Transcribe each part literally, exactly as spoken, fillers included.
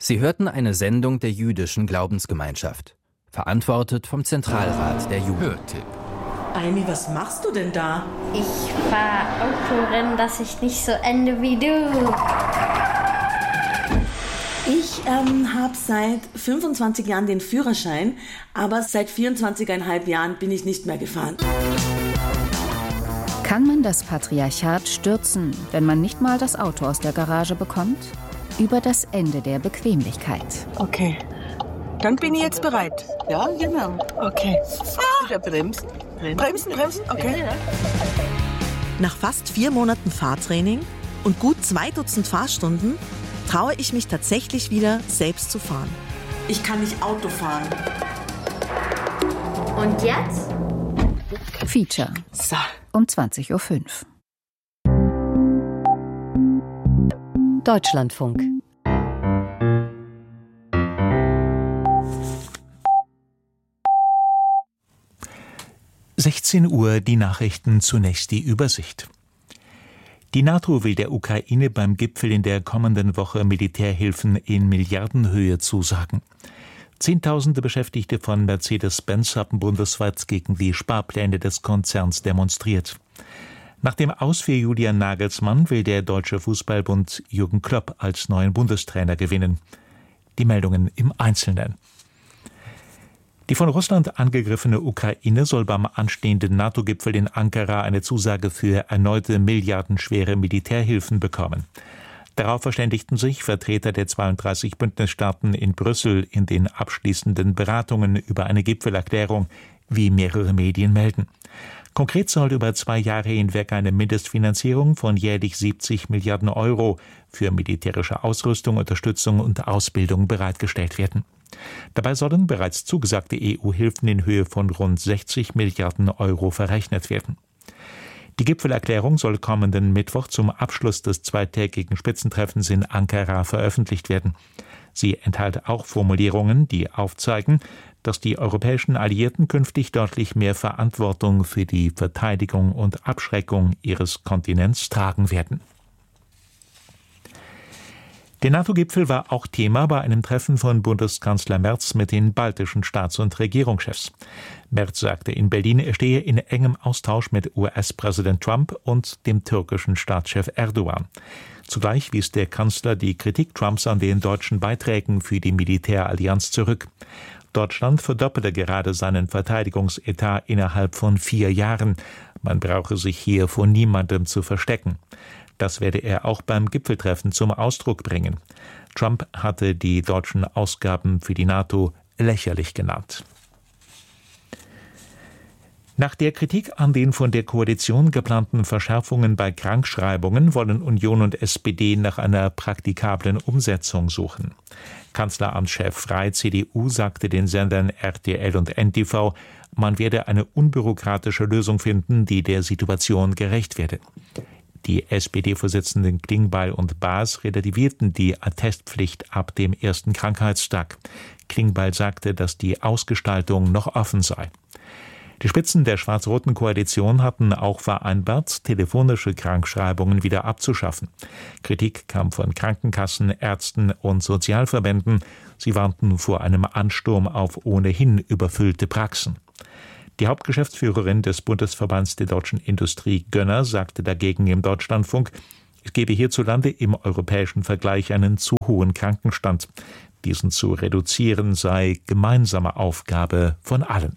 Sie hörten eine Sendung der jüdischen Glaubensgemeinschaft, verantwortet vom Zentralrat der Juden. Hörtipp. Aimi, was machst du denn da? Ich fahr Autorennen, dass ich nicht so ende wie du. Ich ähm, habe seit fünfundzwanzig Jahren den Führerschein, aber seit vierundzwanzig Komma fünf Jahren bin ich nicht mehr gefahren. Kann man das Patriarchat stürzen, wenn man nicht mal das Auto aus der Garage bekommt? Über das Ende der Bequemlichkeit. Okay, dann bin ich jetzt bereit. Ja, genau. Okay. Ah. Wieder bremsen. Bremsen, bremsen, okay. Ja, ja. Nach fast vier Monaten Fahrtraining und gut zwei Dutzend Fahrstunden traue ich mich tatsächlich wieder, selbst zu fahren. Ich kann nicht Auto fahren. Und jetzt? Feature. So. Um zwanzig Uhr fünf. Deutschlandfunk. sechzehn Uhr, die Nachrichten, zunächst die Übersicht. Die NATO will der Ukraine beim Gipfel in der kommenden Woche Militärhilfen in Milliardenhöhe zusagen. Zehntausende Beschäftigte von Mercedes-Benz haben bundesweit gegen die Sparpläne des Konzerns demonstriert. Nach dem Aus für Julian Nagelsmann will der Deutsche Fußballbund Jürgen Klopp als neuen Bundestrainer gewinnen. Die Meldungen im Einzelnen. Die von Russland angegriffene Ukraine soll beim anstehenden NATO-Gipfel in Ankara eine Zusage für erneute milliardenschwere Militärhilfen bekommen. Darauf verständigten sich Vertreter der zweiunddreißig Bündnisstaaten in Brüssel in den abschließenden Beratungen über eine Gipfelerklärung, wie mehrere Medien melden. Konkret soll über zwei Jahre hinweg eine Mindestfinanzierung von jährlich siebzig Milliarden Euro für militärische Ausrüstung, Unterstützung und Ausbildung bereitgestellt werden. Dabei sollen bereits zugesagte E U-Hilfen in Höhe von rund sechzig Milliarden Euro verrechnet werden. Die Gipfelerklärung soll kommenden Mittwoch zum Abschluss des zweitägigen Spitzentreffens in Ankara veröffentlicht werden. Sie enthält auch Formulierungen, die aufzeigen, dass die europäischen Alliierten künftig deutlich mehr Verantwortung für die Verteidigung und Abschreckung ihres Kontinents tragen werden. Der NATO-Gipfel war auch Thema bei einem Treffen von Bundeskanzler Merz mit den baltischen Staats- und Regierungschefs. Merz sagte in Berlin, er stehe in engem Austausch mit U S-Präsident Trump und dem türkischen Staatschef Erdogan. Zugleich wies der Kanzler die Kritik Trumps an den deutschen Beiträgen für die Militärallianz zurück. Deutschland verdoppelte gerade seinen Verteidigungsetat innerhalb von vier Jahren. Man brauche sich hier vor niemandem zu verstecken. Das werde er auch beim Gipfeltreffen zum Ausdruck bringen. Trump hatte die deutschen Ausgaben für die NATO lächerlich genannt. Nach der Kritik an den von der Koalition geplanten Verschärfungen bei Krankschreibungen wollen Union und S P D nach einer praktikablen Umsetzung suchen. Kanzleramtschef Frey C D U sagte den Sendern R T L und N T V, man werde eine unbürokratische Lösung finden, die der Situation gerecht werde. Die S P D-Vorsitzenden Klingbeil und Baas relativierten die Attestpflicht ab dem ersten Krankheitstag. Klingbeil sagte, dass die Ausgestaltung noch offen sei. Die Spitzen der schwarz-roten Koalition hatten auch vereinbart, telefonische Krankschreibungen wieder abzuschaffen. Kritik kam von Krankenkassen, Ärzten und Sozialverbänden. Sie warnten vor einem Ansturm auf ohnehin überfüllte Praxen. Die Hauptgeschäftsführerin des Bundesverbands der deutschen Industrie, Gönner, sagte dagegen im Deutschlandfunk, es gebe hierzulande im europäischen Vergleich einen zu hohen Krankenstand. Diesen zu reduzieren sei gemeinsame Aufgabe von allen.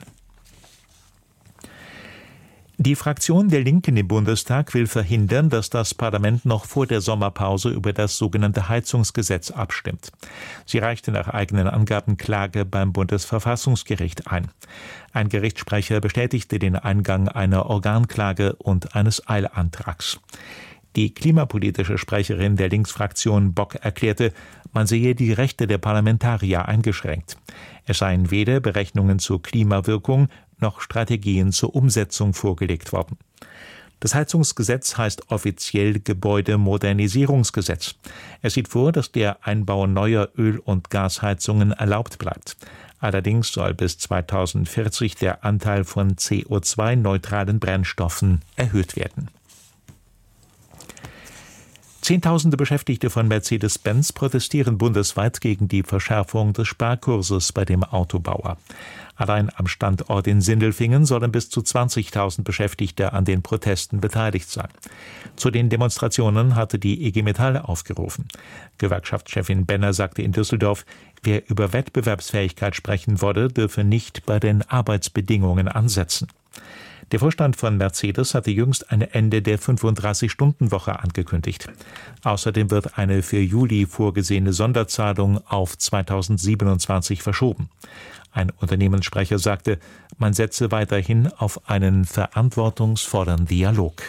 Die Fraktion der Linken im Bundestag will verhindern, dass das Parlament noch vor der Sommerpause über das sogenannte Heizungsgesetz abstimmt. Sie reichte nach eigenen Angaben Klage beim Bundesverfassungsgericht ein. Ein Gerichtssprecher bestätigte den Eingang einer Organklage und eines Eilantrags. Die klimapolitische Sprecherin der Linksfraktion Bock erklärte, man sehe die Rechte der Parlamentarier eingeschränkt. Es seien weder Berechnungen zur Klimawirkung noch Strategien zur Umsetzung vorgelegt worden. Das Heizungsgesetz heißt offiziell Gebäudemodernisierungsgesetz. Es sieht vor, dass der Einbau neuer Öl- und Gasheizungen erlaubt bleibt. Allerdings soll bis zweitausendvierzig der Anteil von C O zwei neutralen Brennstoffen erhöht werden. Zehntausende Beschäftigte von Mercedes-Benz protestieren bundesweit gegen die Verschärfung des Sparkurses bei dem Autobauer. Allein am Standort in Sindelfingen sollen bis zu zwanzigtausend Beschäftigte an den Protesten beteiligt sein. Zu den Demonstrationen hatte die I G Metall aufgerufen. Gewerkschaftschefin Benner sagte in Düsseldorf, wer über Wettbewerbsfähigkeit sprechen wolle, dürfe nicht bei den Arbeitsbedingungen ansetzen. Der Vorstand von Mercedes hatte jüngst ein Ende der fünfunddreißig-Stunden-Woche angekündigt. Außerdem wird eine für Juli vorgesehene Sonderzahlung auf zweitausendsiebenundzwanzig verschoben. Ein Unternehmenssprecher sagte, man setze weiterhin auf einen verantwortungsvollen Dialog.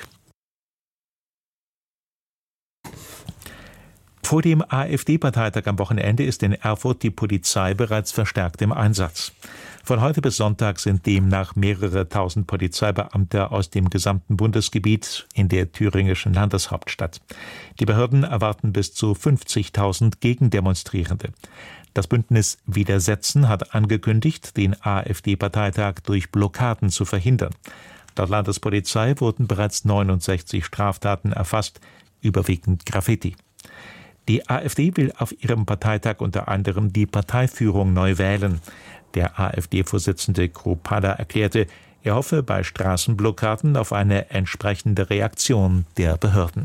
Vor dem AfD-Parteitag am Wochenende ist in Erfurt die Polizei bereits verstärkt im Einsatz. Von heute bis Sonntag sind demnach mehrere tausend Polizeibeamte aus dem gesamten Bundesgebiet in der thüringischen Landeshauptstadt. Die Behörden erwarten bis zu fünfzigtausend Gegendemonstrierende. Das Bündnis Widersetzen hat angekündigt, den AfD-Parteitag durch Blockaden zu verhindern. Laut Landespolizei wurden bereits neunundsechzig Straftaten erfasst, überwiegend Graffiti. Die AfD will auf ihrem Parteitag unter anderem die Parteiführung neu wählen. Der AfD-Vorsitzende Krupada erklärte, er hoffe bei Straßenblockaden auf eine entsprechende Reaktion der Behörden.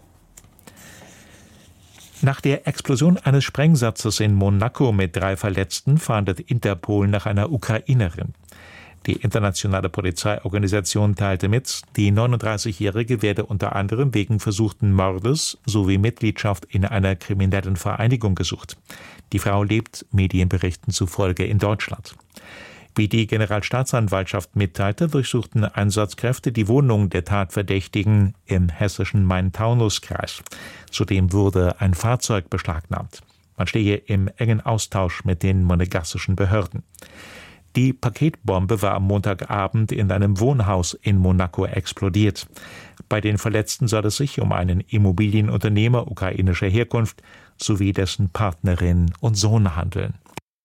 Nach der Explosion eines Sprengsatzes in Monaco mit drei Verletzten fahndet Interpol nach einer Ukrainerin. Die internationale Polizeiorganisation teilte mit, die neununddreißigjährige werde unter anderem wegen versuchten Mordes sowie Mitgliedschaft in einer kriminellen Vereinigung gesucht. Die Frau lebt Medienberichten zufolge in Deutschland. Wie die Generalstaatsanwaltschaft mitteilte, durchsuchten Einsatzkräfte die Wohnung der Tatverdächtigen im hessischen Main-Taunus-Kreis. Zudem wurde ein Fahrzeug beschlagnahmt. Man stehe im engen Austausch mit den monegassischen Behörden. Die Paketbombe war am Montagabend in einem Wohnhaus in Monaco explodiert. Bei den Verletzten soll es sich um einen Immobilienunternehmer ukrainischer Herkunft sowie dessen Partnerin und Sohn handeln.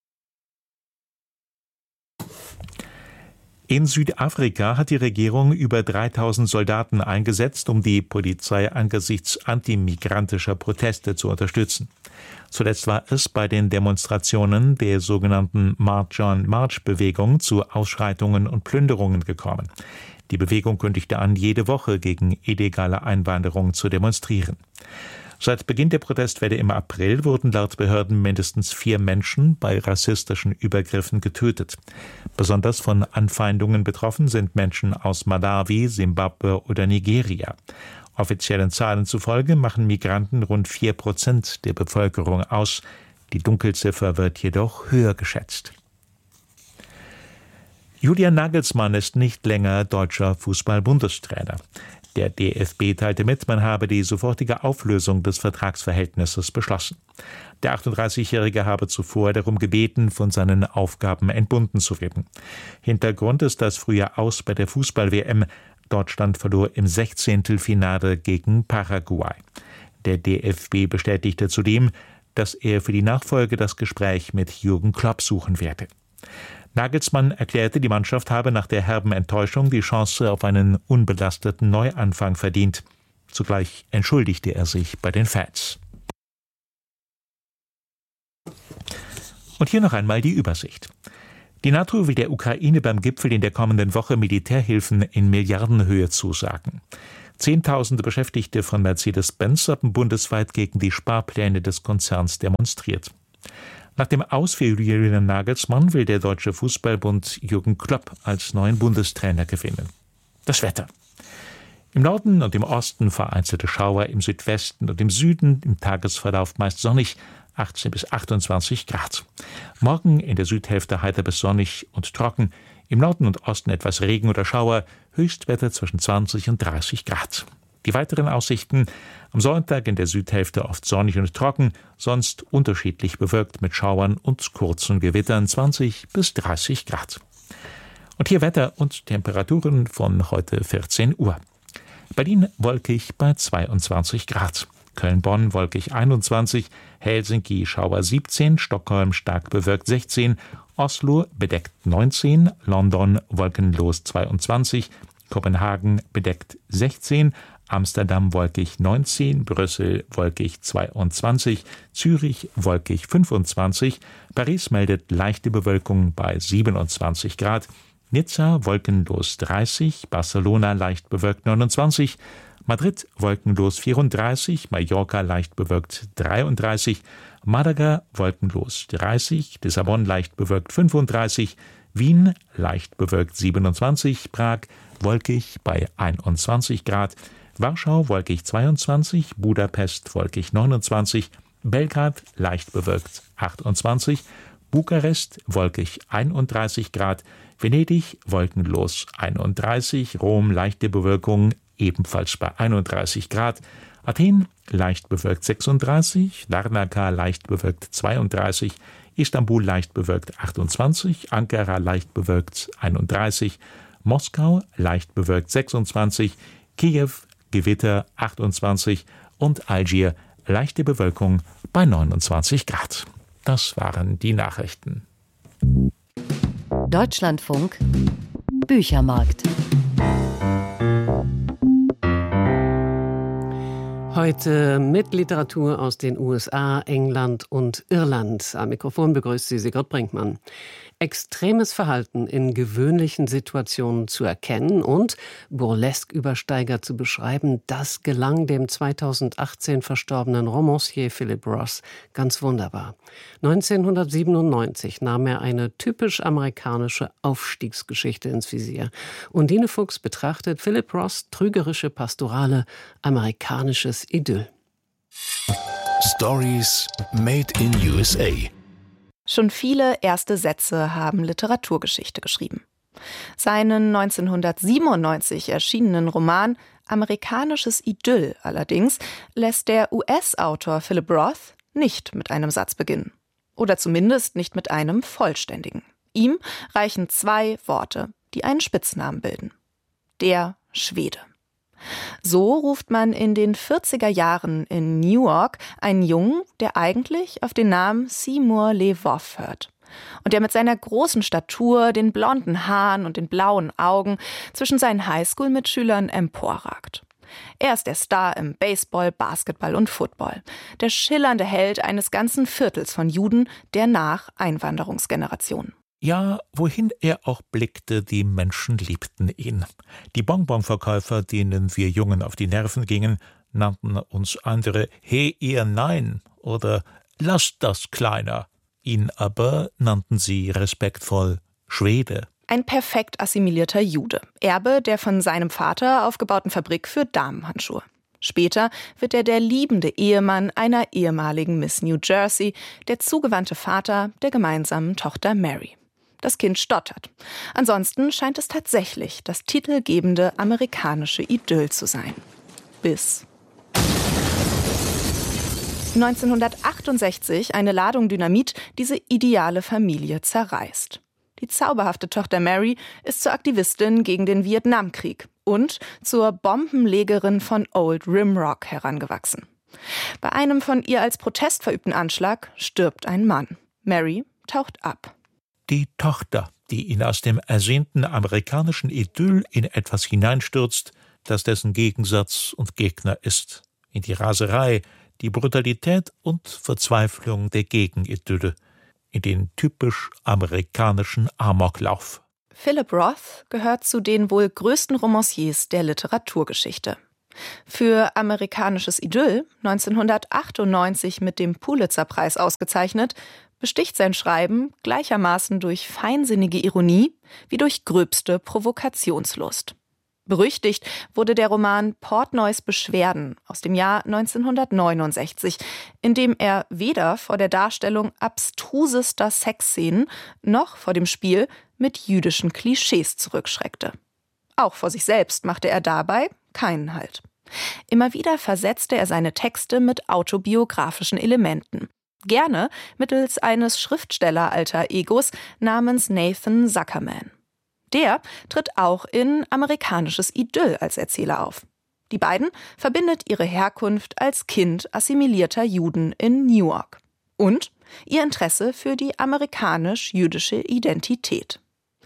In Südafrika hat die Regierung über dreitausend Soldaten eingesetzt, um die Polizei angesichts antimigrantischer Proteste zu unterstützen. Zuletzt war es bei den Demonstrationen der sogenannten March-on-March-Bewegung zu Ausschreitungen und Plünderungen gekommen. Die Bewegung kündigte an, jede Woche gegen illegale Einwanderung zu demonstrieren. Seit Beginn der Protestwelle im April wurden laut Behörden mindestens vier Menschen bei rassistischen Übergriffen getötet. Besonders von Anfeindungen betroffen sind Menschen aus Malawi, Simbabwe oder Nigeria. Offiziellen Zahlen zufolge machen Migranten rund vier Prozent der Bevölkerung aus. Die Dunkelziffer wird jedoch höher geschätzt. Julian Nagelsmann ist nicht länger deutscher Fußball-Bundestrainer. Der D F B teilte mit, man habe die sofortige Auflösung des Vertragsverhältnisses beschlossen. Der achtunddreißigjährige habe zuvor darum gebeten, von seinen Aufgaben entbunden zu werden. Hintergrund ist das frühe Aus bei der Fußball-W M. Deutschland verlor im Sechzehntelfinale gegen Paraguay. Der D F B bestätigte zudem, dass er für die Nachfolge das Gespräch mit Jürgen Klopp suchen werde. Nagelsmann erklärte, die Mannschaft habe nach der herben Enttäuschung die Chance auf einen unbelasteten Neuanfang verdient. Zugleich entschuldigte er sich bei den Fans. Und hier noch einmal die Übersicht. Die NATO will der Ukraine beim Gipfel in der kommenden Woche Militärhilfen in Milliardenhöhe zusagen. Zehntausende Beschäftigte von Mercedes-Benz haben bundesweit gegen die Sparpläne des Konzerns demonstriert. Nach dem Aus für Julian Nagelsmann will der Deutsche Fußballbund Jürgen Klopp als neuen Bundestrainer gewinnen. Das Wetter. Im Norden und im Osten vereinzelte Schauer, im Südwesten und im Süden im Tagesverlauf meist sonnig, achtzehn bis achtundzwanzig Grad. Morgen in der Südhälfte heiter bis sonnig und trocken, im Norden und Osten etwas Regen oder Schauer, Höchstwetter zwischen zwanzig und dreißig Grad. Die weiteren Aussichten: am Sonntag in der Südhälfte oft sonnig und trocken, sonst unterschiedlich bewölkt mit Schauern und kurzen Gewittern, zwanzig bis dreißig Grad. Und hier Wetter und Temperaturen von heute vierzehn Uhr. Berlin wolkig bei zweiundzwanzig Grad. Köln-Bonn wolkig einundzwanzig, Helsinki Schauer siebzehn, Stockholm stark bewölkt sechzehn, Oslo bedeckt neunzehn, London wolkenlos zweiundzwanzig, Kopenhagen bedeckt sechzehn, Amsterdam wolkig neunzehn, Brüssel wolkig zweiundzwanzig, Zürich wolkig fünfundzwanzig, Paris meldet leichte Bewölkung bei siebenundzwanzig Grad, Nizza wolkenlos dreißig, Barcelona leicht bewölkt neunundzwanzig, Madrid wolkenlos vierunddreißig, Mallorca leicht bewölkt dreiunddreißig, Malaga wolkenlos dreißig, Lissabon leicht bewölkt fünfunddreißig, Wien leicht bewölkt siebenundzwanzig, Prag wolkig bei einundzwanzig Grad, Warschau wolkig zweiundzwanzig, Budapest wolkig neunundzwanzig, Belgrad leicht bewölkt achtundzwanzig, Bukarest wolkig einunddreißig Grad, Venedig wolkenlos einunddreißig, Rom leichte Bewölkung ebenfalls bei einunddreißig Grad, Athen leicht bewölkt sechsunddreißig, Larnaca leicht bewölkt zweiunddreißig, Istanbul leicht bewölkt achtundzwanzig, Ankara leicht bewölkt einunddreißig, Moskau leicht bewölkt sechsundzwanzig, Kiew Gewitter achtundzwanzig und Algier leichte Bewölkung bei neunundzwanzig Grad. Das waren die Nachrichten. Deutschlandfunk Büchermarkt. Heute mit Literatur aus den U S A, England und Irland. Am Mikrofon begrüßt Sie Sigrid Brinkmann. Extremes Verhalten in gewöhnlichen Situationen zu erkennen und Burlesque-Übersteiger zu beschreiben, das gelang dem zweitausendachtzehn verstorbenen Romancier Philip Roth ganz wunderbar. neunzehnhundertsiebenundneunzig nahm er eine typisch amerikanische Aufstiegsgeschichte ins Visier. Undine Fuchs betrachtet Philip Roths trügerische Pastorale amerikanisches Idyll. Stories made in U S A. Schon viele erste Sätze haben Literaturgeschichte geschrieben. Seinen neunzehnhundertsiebenundneunzig erschienenen Roman Amerikanisches Idyll allerdings lässt der U S-Autor Philip Roth nicht mit einem Satz beginnen. Oder zumindest nicht mit einem vollständigen. Ihm reichen zwei Worte, die einen Spitznamen bilden. Der Schwede. So ruft man in den vierziger Jahren in Newark einen Jungen, der eigentlich auf den Namen Seymour LeVoff hört. Und der mit seiner großen Statur, den blonden Haaren und den blauen Augen zwischen seinen Highschool-Mitschülern emporragt. Er ist der Star im Baseball, Basketball und Football. Der schillernde Held eines ganzen Viertels von Juden der Nach-Einwanderungsgeneration. Ja, wohin er auch blickte, die Menschen liebten ihn. Die Bonbonverkäufer, denen wir Jungen auf die Nerven gingen, nannten uns andere »He, ihr Nein« oder »Lasst das, Kleiner«. Ihn aber nannten sie respektvoll »Schwede«. Ein perfekt assimilierter Jude, Erbe der von seinem Vater aufgebauten Fabrik für Damenhandschuhe. Später wird er der liebende Ehemann einer ehemaligen Miss New Jersey, der zugewandte Vater der gemeinsamen Tochter Mary. Das Kind stottert. Ansonsten scheint es tatsächlich das titelgebende amerikanische Idyll zu sein. Bis neunzehnhundertachtundsechzig eine Ladung Dynamit diese ideale Familie zerreißt. Die zauberhafte Tochter Mary ist zur Aktivistin gegen den Vietnamkrieg und zur Bombenlegerin von Old Rimrock herangewachsen. Bei einem von ihr als Protest verübten Anschlag stirbt ein Mann. Mary taucht ab. Die Tochter, die ihn aus dem ersehnten amerikanischen Idyll in etwas hineinstürzt, das dessen Gegensatz und Gegner ist. In die Raserei, die Brutalität und Verzweiflung der Gegenidylle. In den typisch amerikanischen Amoklauf. Philip Roth gehört zu den wohl größten Romanciers der Literaturgeschichte. Für Amerikanisches Idyll, neunzehnhundertachtundneunzig mit dem Pulitzer-Preis ausgezeichnet, besticht sein Schreiben gleichermaßen durch feinsinnige Ironie wie durch gröbste Provokationslust. Berüchtigt wurde der Roman Portnoys Beschwerden aus dem Jahr neunzehnhundertneunundsechzig, in dem er weder vor der Darstellung abstrusester Sexszenen noch vor dem Spiel mit jüdischen Klischees zurückschreckte. Auch vor sich selbst machte er dabei keinen Halt. Immer wieder versetzte er seine Texte mit autobiografischen Elementen. Gerne mittels eines Schriftsteller-Alter-Egos namens Nathan Zuckerman. Der tritt auch in Amerikanisches Idyll als Erzähler auf. Die beiden verbindet ihre Herkunft als Kind assimilierter Juden in Newark und ihr Interesse für die amerikanisch-jüdische Identität.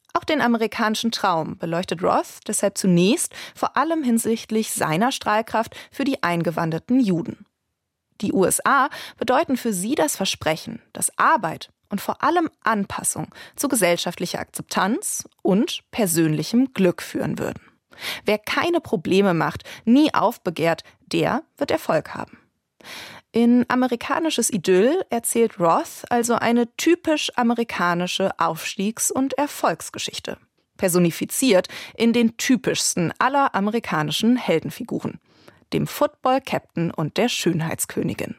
Auch den amerikanischen Traum beleuchtet Roth deshalb zunächst vor allem hinsichtlich seiner Strahlkraft für die eingewanderten Juden. Die U S A bedeuten für sie das Versprechen, dass Arbeit und vor allem Anpassung zu gesellschaftlicher Akzeptanz und persönlichem Glück führen würden. Wer keine Probleme macht, nie aufbegehrt, der wird Erfolg haben. In Amerikanisches Idyll erzählt Roth also eine typisch amerikanische Aufstiegs- und Erfolgsgeschichte, personifiziert in den typischsten aller amerikanischen Heldenfiguren, dem Football-Captain und der Schönheitskönigin.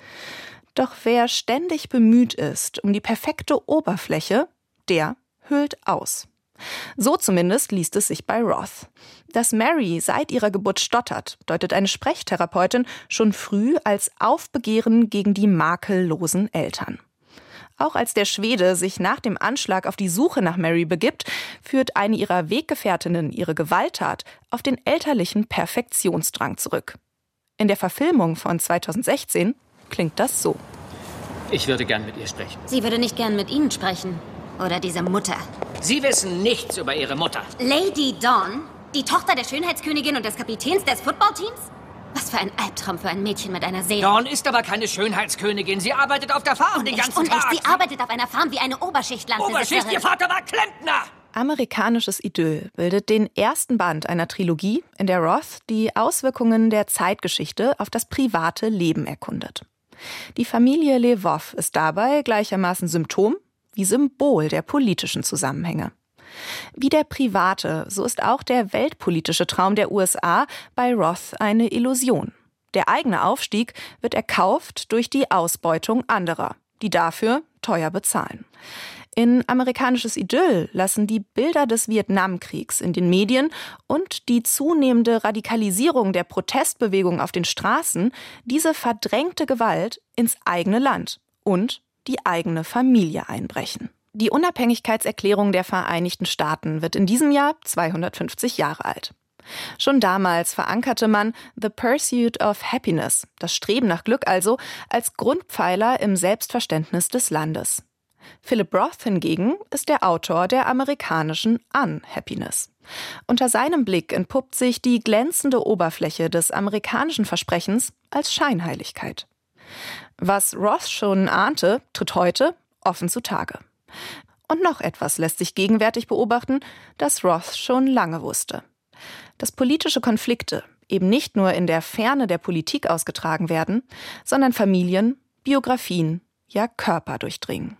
Doch wer ständig bemüht ist um die perfekte Oberfläche, der höhlt aus. So zumindest liest es sich bei Roth. Dass Mary seit ihrer Geburt stottert, deutet eine Sprechtherapeutin schon früh als Aufbegehren gegen die makellosen Eltern. Auch als der Schwede sich nach dem Anschlag auf die Suche nach Mary begibt, führt eine ihrer Weggefährtinnen ihre Gewalttat auf den elterlichen Perfektionsdrang zurück. In der Verfilmung von zweitausendsechzehn klingt das so. Ich würde gern mit ihr sprechen. Sie würde nicht gern mit Ihnen sprechen. Oder diese Mutter. Sie wissen nichts über Ihre Mutter. Lady Dawn? Die Tochter der Schönheitskönigin und des Kapitäns des Footballteams? Was für ein Albtraum für ein Mädchen mit einer Seele. Dawn ist aber keine Schönheitskönigin. Sie arbeitet auf der Farm den ganzen Unecht. Tag. Sie arbeitet auf einer Farm wie eine Oberschichtlandbesitzerin. Oberschicht? Ihr Vater war Klempner! Amerikanisches Idyll bildet den ersten Band einer Trilogie, in der Roth die Auswirkungen der Zeitgeschichte auf das private Leben erkundet. Die Familie Lvov ist dabei gleichermaßen Symptom wie Symbol der politischen Zusammenhänge. Wie der private, so ist auch der weltpolitische Traum der U S A bei Roth eine Illusion. Der eigene Aufstieg wird erkauft durch die Ausbeutung anderer, die dafür teuer bezahlen. In Amerikanisches Idyll lassen die Bilder des Vietnamkriegs in den Medien und die zunehmende Radikalisierung der Protestbewegung auf den Straßen diese verdrängte Gewalt ins eigene Land und die eigene Familie einbrechen. Die Unabhängigkeitserklärung der Vereinigten Staaten wird in diesem Jahr zweihundertfünfzig Jahre alt. Schon damals verankerte man The Pursuit of Happiness, das Streben nach Glück also, als Grundpfeiler im Selbstverständnis des Landes. Philip Roth hingegen ist der Autor der amerikanischen Unhappiness. Unter seinem Blick entpuppt sich die glänzende Oberfläche des amerikanischen Versprechens als Scheinheiligkeit. Was Roth schon ahnte, tritt heute offen zutage. Und noch etwas lässt sich gegenwärtig beobachten, das Roth schon lange wusste. Dass politische Konflikte eben nicht nur in der Ferne der Politik ausgetragen werden, sondern Familien, Biografien, ja Körper durchdringen.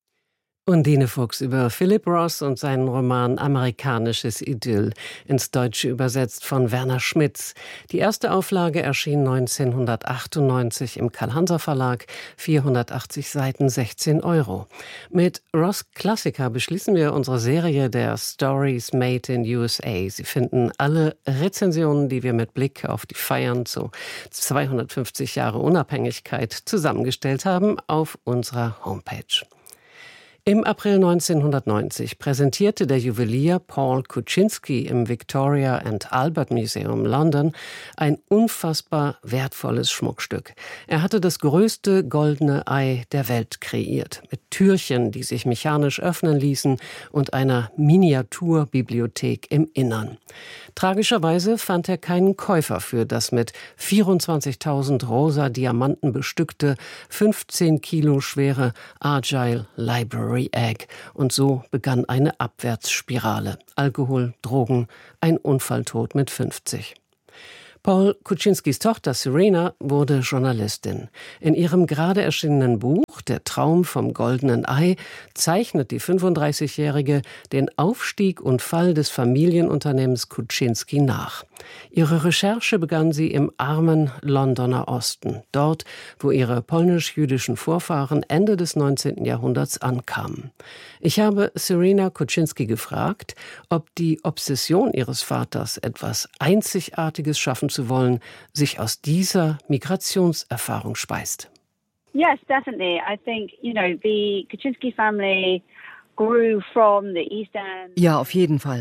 Undine Fuchs über Philip Roth und seinen Roman Amerikanisches Idyll, ins Deutsche übersetzt von Werner Schmitz. Die erste Auflage erschien neunzehnhundertachtundneunzig im Karl-Hanser-Verlag, vierhundertachtzig Seiten, sechzehn Euro. Mit Roths Klassiker beschließen wir unsere Serie der Stories Made in U S A. Sie finden alle Rezensionen, die wir mit Blick auf die Feiern zu zweihundertfünfzig Jahre Unabhängigkeit zusammengestellt haben, auf unserer Homepage. Im April neunzehnhundertneunzig präsentierte der Juwelier Paul Kuczynski im Victoria and Albert Museum London ein unfassbar wertvolles Schmuckstück. Er hatte das größte goldene Ei der Welt kreiert, mit Türchen, die sich mechanisch öffnen ließen und einer Miniaturbibliothek im Innern. Tragischerweise fand er keinen Käufer für das mit vierundzwanzigtausend rosa Diamanten bestückte, fünfzehn Kilo schwere Argyle Library Egg. Und so begann eine Abwärtsspirale. Alkohol, Drogen, ein Unfalltod mit fünfzig. Paul Kuczynskis Tochter Serena wurde Journalistin. In ihrem gerade erschienenen Buch »Der Traum vom goldenen Ei« zeichnet die fünfunddreißigjährige den Aufstieg und Fall des Familienunternehmens Kuczynski nach. Ihre Recherche begann sie im armen Londoner Osten, dort, wo ihre polnisch-jüdischen Vorfahren Ende des neunzehnten Jahrhunderts ankamen. Ich habe Serena Kuczynski gefragt, ob die Obsession ihres Vaters, etwas Einzigartiges schaffen zu wollen, sich aus dieser Migrationserfahrung speist. Yes, definitely. I think, you know, the Kuczynski family grew from the East End. Ja, auf jeden Fall.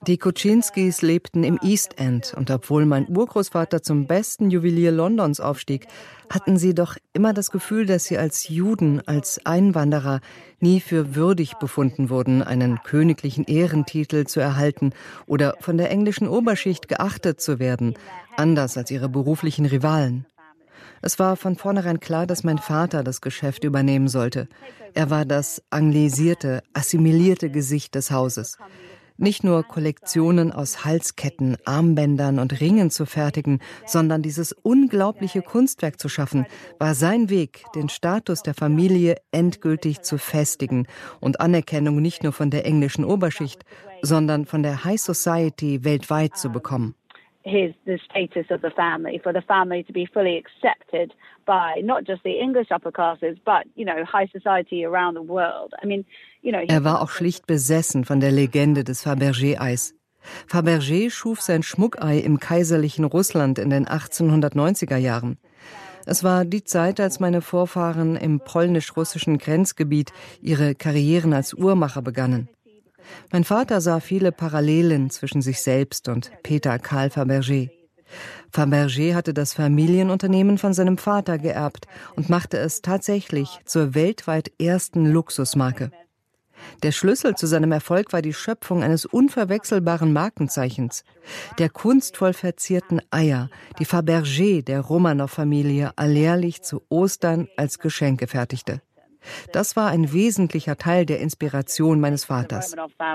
Die Kuczynskis lebten im East End und obwohl mein Urgroßvater zum besten Juwelier Londons aufstieg, hatten sie doch immer das Gefühl, dass sie als Juden, als Einwanderer nie für würdig befunden wurden, einen königlichen Ehrentitel zu erhalten oder von der englischen Oberschicht geachtet zu werden, anders als ihre beruflichen Rivalen. Es war von vornherein klar, dass mein Vater das Geschäft übernehmen sollte. Er war das anglisierte, assimilierte Gesicht des Hauses. Nicht nur Kollektionen aus Halsketten, Armbändern und Ringen zu fertigen, sondern dieses unglaubliche Kunstwerk zu schaffen, war sein Weg, den Status der Familie endgültig zu festigen und Anerkennung nicht nur von der englischen Oberschicht, sondern von der High Society weltweit zu bekommen. His the status of the family, for the family to be fully accepted by not just the English upper classes, but you know high society around the world. I mean, you know. Er war auch schlicht besessen von der Legende des Fabergé-Eis. Fabergé schuf sein Schmuckei im kaiserlichen Russland in den achtzehnhundertneunziger Jahren. Es war die Zeit, als meine Vorfahren im polnisch-russischen Grenzgebiet ihre Karrieren als Uhrmacher begannen. Mein Vater sah viele Parallelen zwischen sich selbst und Peter Karl Fabergé. Fabergé hatte das Familienunternehmen von seinem Vater geerbt und machte es tatsächlich zur weltweit ersten Luxusmarke. Der Schlüssel zu seinem Erfolg war die Schöpfung eines unverwechselbaren Markenzeichens, der kunstvoll verzierten Eier, die Fabergé der Romanow-Familie alljährlich zu Ostern als Geschenke fertigte. Das war ein wesentlicher Teil der Inspiration meines Vaters.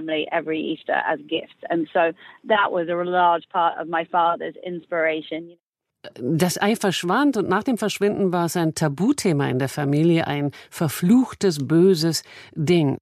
Das Ei verschwand und nach dem Verschwinden war es ein Tabuthema in der Familie, ein verfluchtes, böses Ding.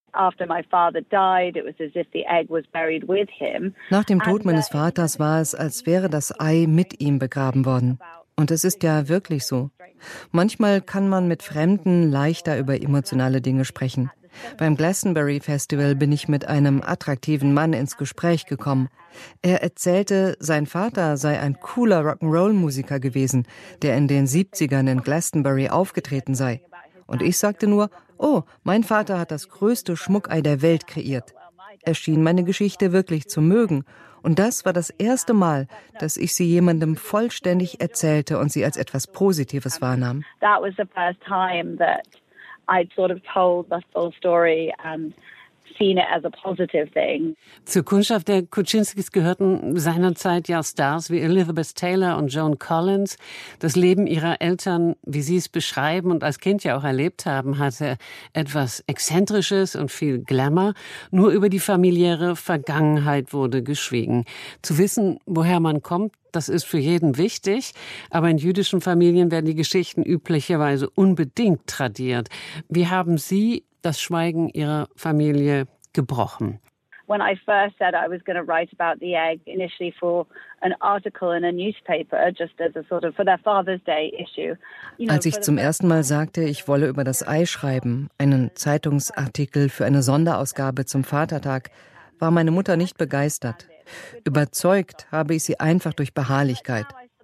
Nach dem Tod meines Vaters war es, als wäre das Ei mit ihm begraben worden. Und es ist ja wirklich so. Manchmal kann man mit Fremden leichter über emotionale Dinge sprechen. Beim Glastonbury Festival bin ich mit einem attraktiven Mann ins Gespräch gekommen. Er erzählte, sein Vater sei ein cooler Rock'n'Roll-Musiker gewesen, der in den siebzigern in Glastonbury aufgetreten sei. Und ich sagte nur, oh, mein Vater hat das größte Schmuckei der Welt kreiert. Er schien meine Geschichte wirklich zu mögen. Und das war das erste Mal, dass ich sie jemandem vollständig erzählte und sie als etwas Positives wahrnahm. That was the first time that I'd sort of told the full story and seen it as a positive thing. Zur Kundschaft der Kuczynskis gehörten seinerzeit ja Stars wie Elizabeth Taylor und Joan Collins. Das Leben ihrer Eltern, wie sie es beschreiben und als Kind ja auch erlebt haben, hatte etwas Exzentrisches und viel Glamour. Nur über die familiäre Vergangenheit wurde geschwiegen. Zu wissen, woher man kommt, das ist für jeden wichtig, aber in jüdischen Familien werden die Geschichten üblicherweise unbedingt tradiert. Wie haben Sie das Schweigen Ihrer Familie gebrochen? When I first said I was going to write about the egg, initially for an article in a newspaper, just as a sort of for their Father's Day issue. You know, Als ich zum ersten Mal sagte, ich wolle über das Ei schreiben, einen Zeitungsartikel für eine Sonderausgabe zum Vatertag, war meine Mutter nicht begeistert. Überzeugt habe ich sie einfach durch Beharrlichkeit.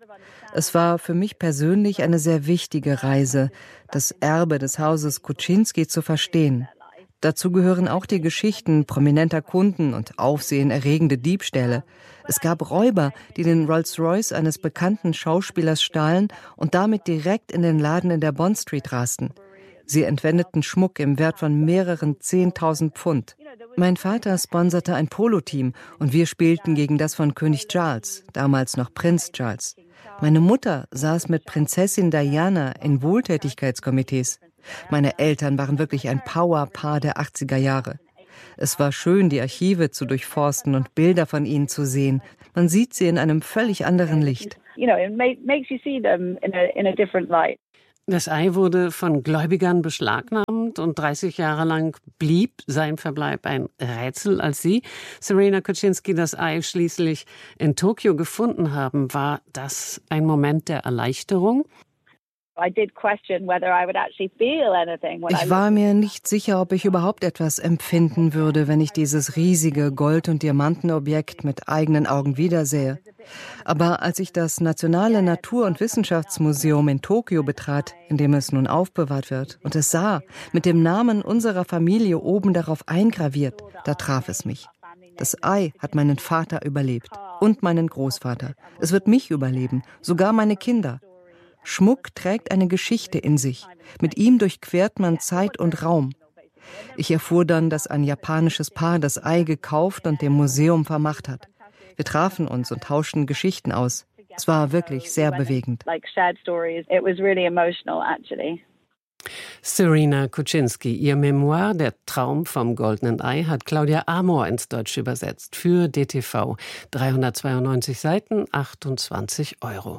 Es war für mich persönlich eine sehr wichtige Reise, das Erbe des Hauses Kuczynski zu verstehen. Dazu gehören auch die Geschichten prominenter Kunden und aufsehenerregende Diebstähle. Es gab Räuber, die den Rolls-Royce eines bekannten Schauspielers stahlen und damit direkt in den Laden in der Bond Street rasten. Sie entwendeten Schmuck im Wert von mehreren zehntausend Pfund. Mein Vater sponserte ein Polo-Team und wir spielten gegen das von König Charles, damals noch Prinz Charles. Meine Mutter saß mit Prinzessin Diana in Wohltätigkeitskomitees. Meine Eltern waren wirklich ein Powerpaar der achtziger Jahre. Es war schön, die Archive zu durchforsten und Bilder von ihnen zu sehen. Man sieht sie in einem völlig anderen Licht. You know, it makes you see them in a, in a different light. Das Ei wurde von Gläubigern beschlagnahmt und dreißig Jahre lang blieb sein Verbleib ein Rätsel. Als Sie, Serena Kuczynski, das Ei schließlich in Tokio gefunden haben, war das ein Moment der Erleichterung? Ich war mir nicht sicher, ob ich überhaupt etwas empfinden würde, wenn ich dieses riesige Gold- und Diamantenobjekt mit eigenen Augen wiedersähe. Aber als ich das Nationale Natur- und Wissenschaftsmuseum in Tokio betrat, in dem es nun aufbewahrt wird, und es sah, mit dem Namen unserer Familie oben darauf eingraviert, da traf es mich. Das Ei hat meinen Vater überlebt und meinen Großvater. Es wird mich überleben, sogar meine Kinder. Schmuck trägt eine Geschichte in sich. Mit ihm durchquert man Zeit und Raum. Ich erfuhr dann, dass ein japanisches Paar das Ei gekauft und dem Museum vermacht hat. Wir trafen uns und tauschten Geschichten aus. Es war wirklich sehr bewegend. Serena Kuczynski. Ihr Memoir »Der Traum vom goldenen Ei« hat Claudia Amor ins Deutsche übersetzt für D T V. dreihundertzweiundneunzig Seiten, achtundzwanzig Euro.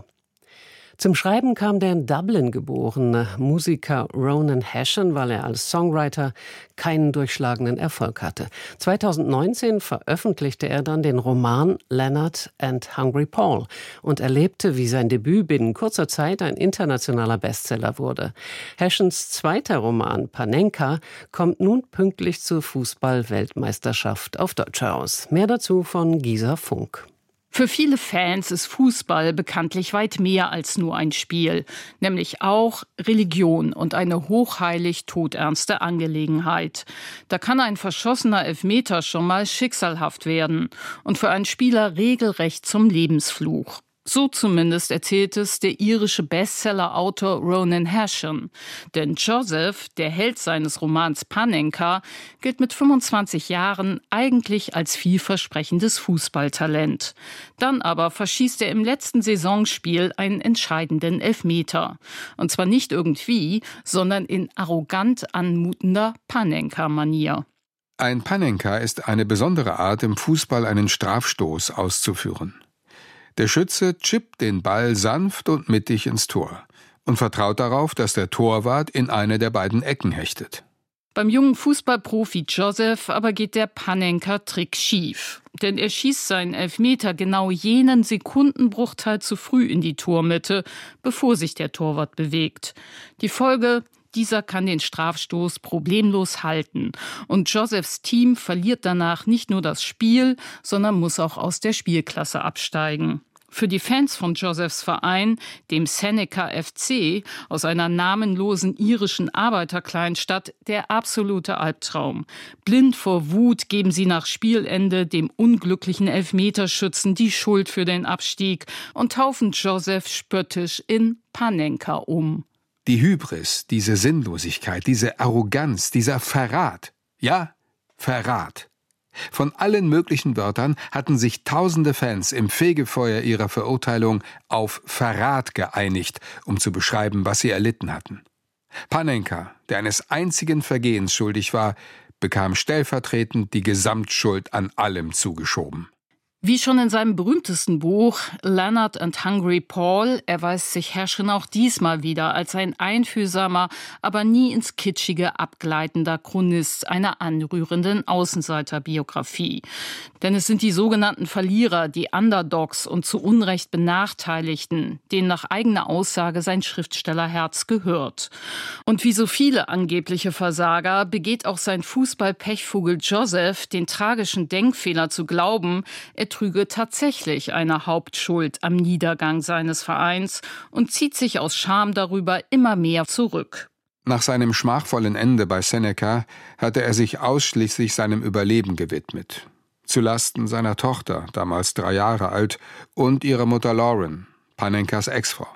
Zum Schreiben kam der in Dublin geborene Musiker Ronan Hession, weil er als Songwriter keinen durchschlagenden Erfolg hatte. zweitausendneunzehn veröffentlichte er dann den Roman Leonard and Hungry Paul und erlebte, wie sein Debüt binnen kurzer Zeit ein internationaler Bestseller wurde. Hessions zweiter Roman Panenka kommt nun pünktlich zur Fußball-Weltmeisterschaft auf Deutsch heraus. Mehr dazu von Gisa Funk. Für viele Fans ist Fußball bekanntlich weit mehr als nur ein Spiel, nämlich auch Religion und eine hochheilig todernste Angelegenheit. Da kann ein verschossener Elfmeter schon mal schicksalhaft werden und für einen Spieler regelrecht zum Lebensfluch. So zumindest erzählt es der irische Bestseller-Autor Ronan Hession. Denn Joseph, der Held seines Romans Panenka, gilt mit fünfundzwanzig Jahren eigentlich als vielversprechendes Fußballtalent. Dann aber verschießt er im letzten Saisonspiel einen entscheidenden Elfmeter. Und zwar nicht irgendwie, sondern in arrogant anmutender Panenka-Manier. Ein Panenka ist eine besondere Art, im Fußball einen Strafstoß auszuführen. Der Schütze chippt den Ball sanft und mittig ins Tor und vertraut darauf, dass der Torwart in eine der beiden Ecken hechtet. Beim jungen Fußballprofi Joseph aber geht der Panenka-Trick schief. Denn er schießt seinen Elfmeter genau jenen Sekundenbruchteil zu früh in die Tormitte, bevor sich der Torwart bewegt. Die Folge: Dieser kann den Strafstoß problemlos halten. Und Josephs Team verliert danach nicht nur das Spiel, sondern muss auch aus der Spielklasse absteigen. Für die Fans von Josephs Verein, dem Seneca F C, aus einer namenlosen irischen Arbeiterkleinstadt, der absolute Albtraum. Blind vor Wut geben sie nach Spielende dem unglücklichen Elfmeterschützen die Schuld für den Abstieg und taufen Joseph spöttisch in Panenka um. Die Hybris, diese Sinnlosigkeit, diese Arroganz, dieser Verrat. Ja, Verrat. Von allen möglichen Wörtern hatten sich tausende Fans im Fegefeuer ihrer Verurteilung auf Verrat geeinigt, um zu beschreiben, was sie erlitten hatten. Panenka, der eines einzigen Vergehens schuldig war, bekam stellvertretend die Gesamtschuld an allem zugeschoben. Wie schon in seinem berühmtesten Buch Leonard and Hungry Paul erweist sich Hession auch diesmal wieder als ein einfühlsamer, aber nie ins Kitschige abgleitender Chronist einer anrührenden Außenseiterbiografie. Denn es sind die sogenannten Verlierer, die Underdogs und zu Unrecht Benachteiligten, denen nach eigener Aussage sein Schriftstellerherz gehört. Und wie so viele angebliche Versager begeht auch sein Fußball-Pechvogel Joseph den tragischen Denkfehler zu glauben, er trüge tatsächlich eine Hauptschuld am Niedergang seines Vereins und zieht sich aus Scham darüber immer mehr zurück. Nach seinem schmachvollen Ende bei Seneca hatte er sich ausschließlich seinem Überleben gewidmet. Zulasten seiner Tochter, damals drei Jahre alt, und ihrer Mutter Lauren, Panenkas Ex-Frau.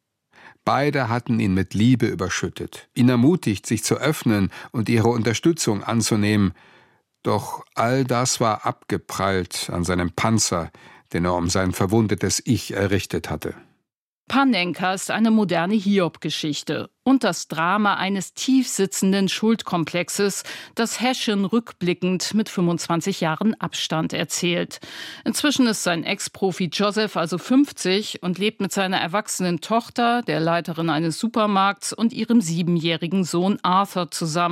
Beide hatten ihn mit Liebe überschüttet, ihn ermutigt, sich zu öffnen und ihre Unterstützung anzunehmen. Doch all das war abgeprallt an seinem Panzer, den er um sein verwundetes Ich errichtet hatte. Panenka ist eine moderne Hiob-Geschichte und das Drama eines tiefsitzenden Schuldkomplexes, das Hession rückblickend mit fünfundzwanzig Jahren Abstand erzählt. Inzwischen ist sein Ex-Profi Joseph also fünfzig und lebt mit seiner erwachsenen Tochter, der Leiterin eines Supermarkts, und ihrem siebenjährigen Sohn Arthur zusammen.